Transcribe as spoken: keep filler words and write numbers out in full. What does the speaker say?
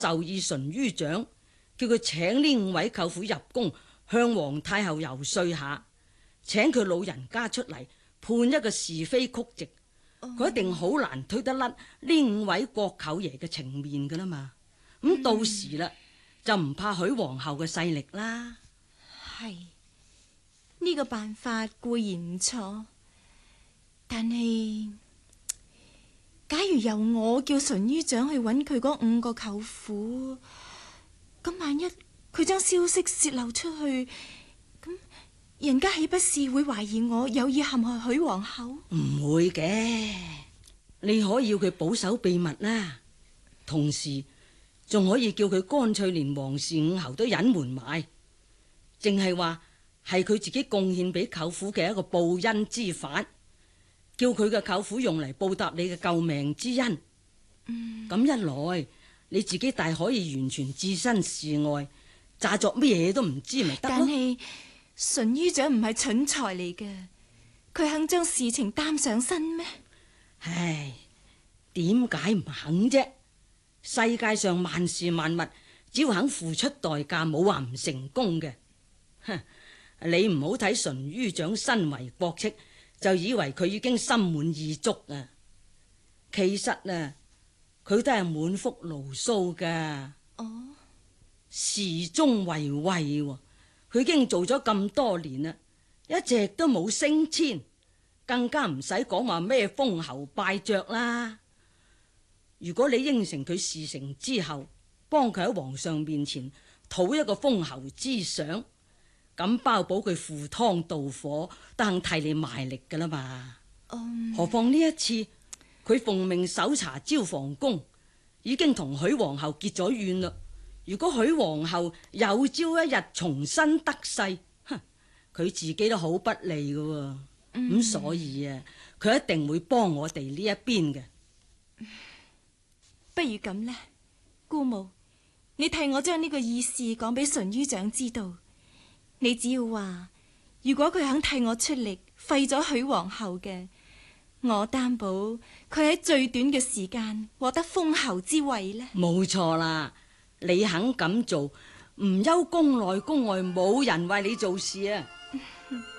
就意淳于長，叫佢請呢五位舅父入宮，向皇太后游說下，請佢老人家出嚟判一個是非曲直。佢、哦、一定好難推得甩呢五位國舅爺嘅情面噶啦嘛。咁、嗯、到時啦，就唔怕許皇后嘅勢力啦。 係呢、這個辦法固然唔錯，但係假如由我叫淳于長去揾佢嗰五個舅父，咁萬一佢將消息洩漏出去，咁人家豈不是會懷疑我有意陷害許皇后？ 唔會嘅，你可以要佢保守秘密啦，同時仲可以叫佢乾脆連皇氏五侯都隱瞞埋，淨係話係佢自己貢獻俾舅父嘅一個報恩之法，叫佢嘅舅父用嚟報答你嘅救命之恩。嗯，咁一來你自己大可以完全置身事外，詐作乜嘢都唔知咪得咯。 但係淳于長唔係蠢材嚟嘅，佢肯將事情擔上身咩？ 唉，點解唔肯啫？世界上萬事萬物，只要肯付出代價，冇話唔成功嘅。哼，你唔好睇淳于長身為國戚，就以為佢已經心滿意足啊！其實啊，佢都係滿腹牢騷噶。哦，時終為惠，佢已經做咗咁多年啦，一直都冇升遷，更加唔使講話咩封侯拜爵啦。如果你應承佢事成之後，幫佢喺皇上面前討一個封侯之賞，咁包保佢赴湯蹈火都肯替你賣力噶啦嘛。Um, 何況呢一次佢奉命搜查招房宮，已經同許皇后結咗怨啦。如果許皇后有朝一日重新得勢，哼，佢自己都好不利噶。咁、嗯、所以啊，佢一定會幫我哋呢一邊嘅。 不如咁呢，姑母，你替我將呢個意思講俾淳于長知道。你只要話，如果佢肯替我出力廢咗許皇后嘅，我擔保佢喺最短嘅時間獲得封侯之位呢。 冇錯啦，你肯咁做，唔憂宮內宮外冇人為你做事啊。